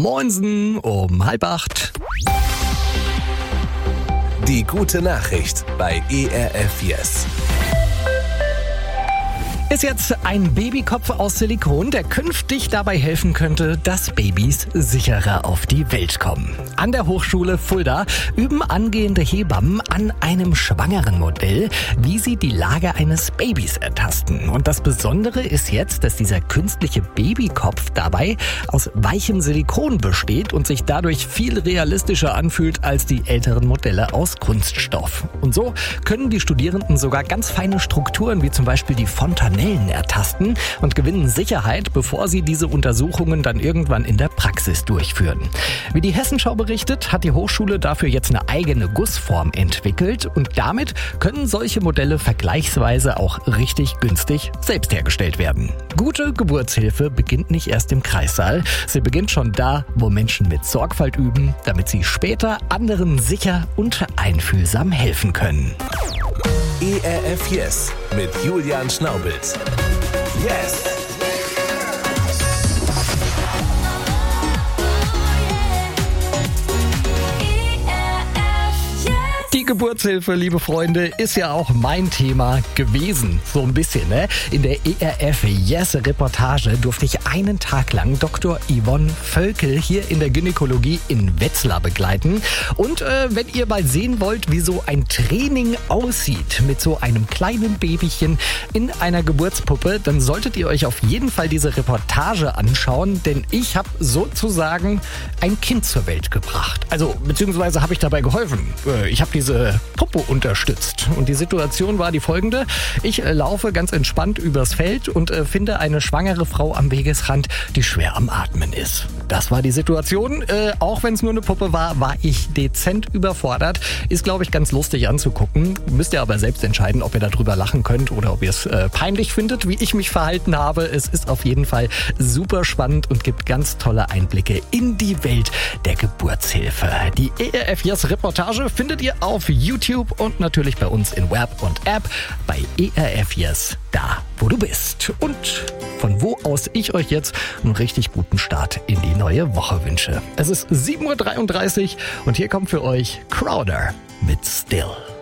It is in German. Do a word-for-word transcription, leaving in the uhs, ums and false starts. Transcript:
Moinsen um halb acht. Die gute Nachricht bei E R F Yes. Ist jetzt ein Babykopf aus Silikon, der künftig dabei helfen könnte, dass Babys sicherer auf die Welt kommen. An der Hochschule Fulda üben angehende Hebammen an einem schwangeren Modell, wie sie die Lage eines Babys ertasten. Und das Besondere ist jetzt, dass dieser künstliche Babykopf dabei aus weichem Silikon besteht und sich dadurch viel realistischer anfühlt als die älteren Modelle aus Kunststoff. Und so können die Studierenden sogar ganz feine Strukturen wie zum Beispiel die Fontanellen ertasten und gewinnen Sicherheit, bevor sie diese Untersuchungen dann irgendwann in der Praxis durchführen. Wie die Hessenschau berichtet, hat die Hochschule dafür jetzt eine eigene Gussform entwickelt und damit können solche Modelle vergleichsweise auch richtig günstig selbst hergestellt werden. Gute Geburtshilfe beginnt nicht erst im Kreissaal, sie beginnt schon da, wo Menschen mit Sorgfalt üben, damit sie später anderen sicher und einfühlsam helfen können. E R F Yes mit Julian Schnaubels. Yes! Die Geburtshilfe, liebe Freunde, ist ja auch mein Thema gewesen. So ein bisschen, ne? In der E R F Yes Reportage durfte ich einen Tag lang Doktor Yvonne Völkel hier in der Gynäkologie in Wetzlar begleiten. Und äh, wenn ihr mal sehen wollt, wie so ein Training aussieht mit so einem kleinen Babychen in einer Geburtspuppe, dann solltet ihr euch auf jeden Fall diese Reportage anschauen, denn ich habe sozusagen ein Kind zur Welt gebracht. Also, beziehungsweise habe ich dabei geholfen. Äh, ich habe diese Puppe unterstützt. Und die Situation war die folgende. Ich äh, laufe ganz entspannt übers Feld und äh, finde eine schwangere Frau am Wegesrand, die schwer am Atmen ist. Das war die Situation. Äh, auch wenn es nur eine Puppe war, war ich dezent überfordert. Ist, glaube ich, ganz lustig anzugucken. Müsst ihr aber selbst entscheiden, ob ihr darüber lachen könnt oder ob ihr es äh, peinlich findet, wie ich mich verhalten habe. Es ist auf jeden Fall super spannend und gibt ganz tolle Einblicke in die Welt der Geburtshilfe. Die E R F Yes Reportage findet ihr auf YouTube und natürlich bei uns in Web und App bei E R F Yes, da wo du bist. Und von wo aus ich euch jetzt einen richtig guten Start in die neue Woche wünsche. Es ist sieben Uhr dreiunddreißig und hier kommt für euch Crowder mit Still.